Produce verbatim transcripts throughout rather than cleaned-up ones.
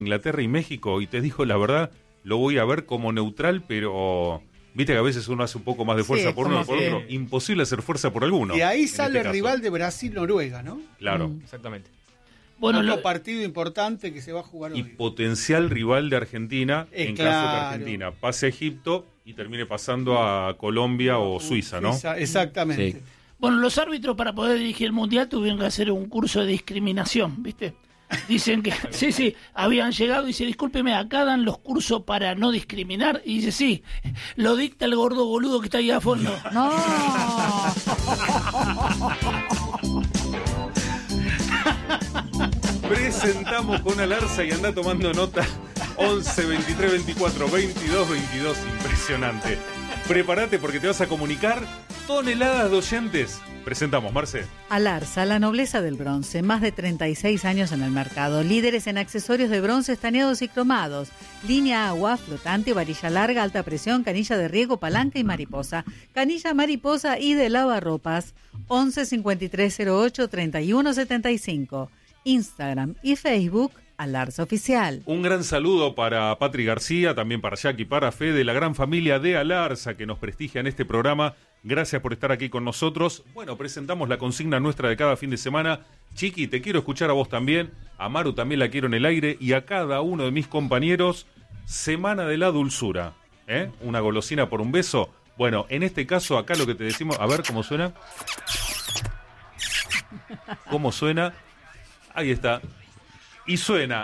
Inglaterra y México, y te digo la verdad, lo voy a ver como neutral, pero viste que a veces uno hace un poco más de fuerza Sí, por uno o por que... otro. Imposible hacer fuerza por alguno. Y ahí sale este el rival de Brasil-Noruega, ¿no? Claro. Mm, exactamente. Bueno, otro lo... partido importante que se va a jugar hoy. Y potencial rival de Argentina, eh, en claro. caso de que Argentina pase a Egipto y termine pasando a Colombia o Suiza, ¿no? Suiza, exactamente. Sí. Bueno, los árbitros para poder dirigir el Mundial tuvieron que hacer un curso de discriminación, ¿viste? Dicen que, sí, sí, habían llegado y dice, discúlpeme, acá dan los cursos para no discriminar. Y dice, sí, lo dicta el gordo boludo que está ahí a fondo. No. Presentamos con Alarza y anda tomando nota. Once, veintitrés, veinticuatro, veintidós, veintidós. Impresionante. Prepárate porque te vas a comunicar toneladas de oyentes. Presentamos, Marce. Alarza, la nobleza del bronce. Más de treinta y seis años en el mercado. Líderes en accesorios de bronce estañados y cromados. Línea agua, flotante, varilla larga, alta presión, canilla de riego, palanca y mariposa. Canilla mariposa y de lavarropas. once, cincuenta y tres, cero ocho, treinta y uno, setenta y cinco. Instagram y Facebook, Alarza Oficial. Un gran saludo para Patri García, también para Jackie, para Fede, la gran familia de Alarza que nos prestigia en este programa. Gracias por estar aquí con nosotros. Bueno, presentamos la consigna nuestra de cada fin de semana. Chiqui, te quiero escuchar a vos también. A Maru también la quiero en el aire. Y a cada uno de mis compañeros, Semana de la Dulzura. ¿Eh? Una golosina por un beso. Bueno, en este caso, acá lo que te decimos... A ver, ¿cómo suena? ¿Cómo suena? Ahí está. Y suena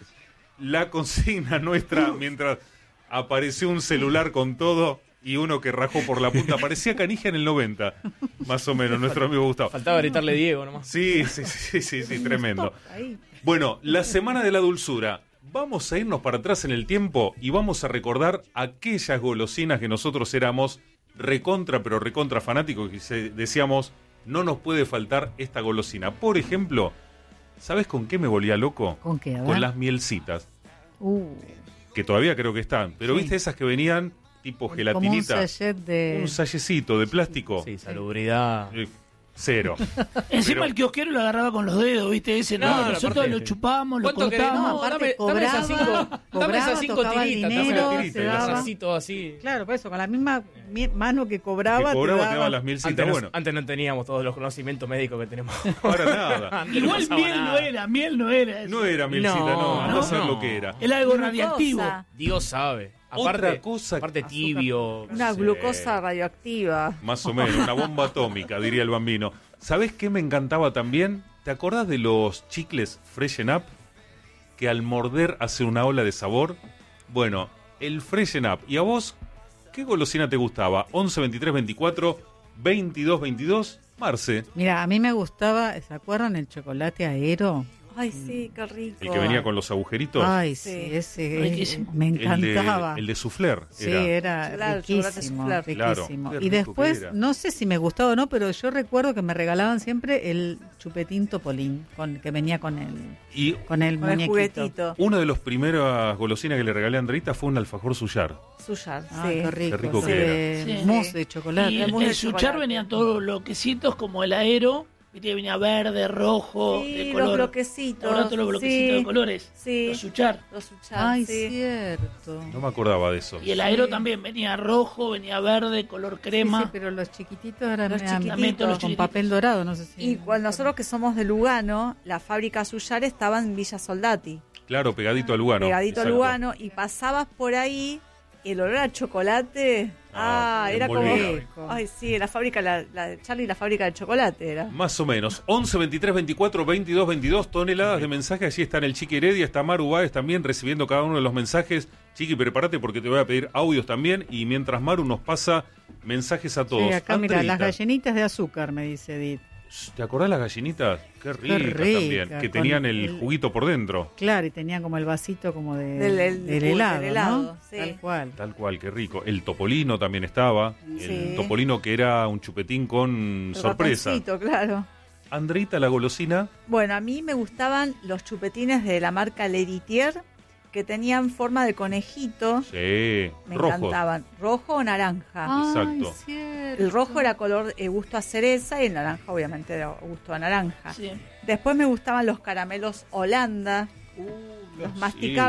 la consigna nuestra mientras apareció un celular con todo y uno que rajó por la punta. Parecía Canija en el noventa, más o menos, nuestro amigo Gustavo. Faltaba gritarle Diego nomás. Sí, sí, sí, sí, sí, tremendo. Bueno, la Semana de la Dulzura. Vamos a irnos para atrás en el tiempo y vamos a recordar aquellas golosinas que nosotros éramos recontra, pero recontra fanáticos, que decíamos, no nos puede faltar esta golosina. Por ejemplo... ¿Sabes con qué me volvía loco? ¿Con qué? A ver. Con las mielcitas. Uh. Que todavía creo que están. Pero Sí. ¿viste esas que venían tipo gelatinita? Como un sachet de... Un sachetcito de plástico. Sí, salubridad. Eh, cero. Encima Pero- el kiosquero lo agarraba con los dedos, ¿viste? Ese, no, No, nosotros aparte- lo chupamos, lo ¿Cuánto querés? cortamos. No, aparte dame, dame esas cinco, cobraba, dame esas cinco tocaba el tiritas, dinero, dame te las daba. así, todo así. Claro, por eso, con la misma mi- mano que cobraba, que cobraba, te te daba... daban las mielcitas. Antes, no- Bueno, antes no teníamos todos los conocimientos médicos que tenemos. ahora nada. Antes no Igual pasaba miel no nada. era, miel no era. eso. No era mielcita, no. No, Andá a saber no. lo que era. Era algo Glucosa. radiactivo. Dios sabe. Otra Aparte, cosa- aparte Azúcar. tibio. Una Sí. glucosa radioactiva. Más o menos, una bomba atómica, diría el bambino. ¿Sabés qué me encantaba también? ¿Te acordás de los chicles Freshen Up? Que al morder hace una ola de sabor. Bueno, el Freshen Up. ¿Y a vos qué golosina te gustaba? once, veintitrés, veinticuatro, veintidós, veintidós. Marce, Mira, a mí me gustaba, ¿se acuerdan el chocolate Aero? Ay, sí, qué rico. el que venía con los agujeritos. Ay, sí, Sí. ese Riquísimo. me el de, encantaba. el de souffleur. Sí, era. era Claro, el chocolate riquísimo, soufflé. Claro, riquísimo. qué Y rico que después, era. no sé si me gustaba o no, pero yo recuerdo que me regalaban siempre el chupetín Topolín, con, que venía con el, Y con el Con el muñequito. juguetito. una de las primeras golosinas que le regalé a Andreita fue un alfajor suyar. Suyar, Ah, sí. qué rico. Qué rico sí, que de era. Sí. mousse de chocolate. Y el en mousse de su chocolate. char venían todos los quesitos como el Aero, ¿viste? Venía verde, rojo, Sí, de los color. bloquecitos. Ahora todos los bloquecitos Sí, de colores. sí. Los Suchar. Los Suchar, Ay, sí. cierto. No me acordaba de eso. Y el Aero también venía rojo, venía verde, color Sí, crema. sí, pero los chiquititos eran Los eran chiquititos. con Los chiquititos. papel dorado, no sé si... Y cuando nosotros que somos de Lugano, la fábrica Suyar estaba en Villa Soldati, Claro, pegadito al Lugano. pegadito a Exacto. Lugano, y pasabas por ahí, el olor a chocolate, Ah, ah, era como... envolvía. Ay, sí, la fábrica, la, la de Charlie, la fábrica de chocolate era. Más o menos. once, veintitrés, veinticuatro, veintidós, veintidós toneladas de mensajes. Allí están el Chiqui Heredia, está Maru Báez también recibiendo cada uno de los mensajes. Chiqui, prepárate porque te voy a pedir audios también. Y mientras Maru nos pasa mensajes a todos. Sí, acá mira, Andreita, las gallinitas de azúcar, me dice Edith. ¿te acordás las gallinitas? Qué ricas rica, también. Que con tenían el, el- juguito por dentro. Claro, y tenían como el vasito como de, Del- del- del del helado, helado, ¿no? sí. Tal cual. Tal cual, qué rico. El topolino también estaba. El Sí. topolino que era un chupetín con El sorpresa. ratoncito, claro. Andreita, la golosina. Bueno, a mí me gustaban los chupetines de la marca L'Héritier, que tenían forma de conejito. Sí, Me rojos. encantaban. Rojo o naranja. Ay, Exacto. cierto. El rojo era color eh, gusto a cereza y el naranja obviamente era gusto a naranja. Sí. Después me gustaban los caramelos Holanda. los Sí. masticables.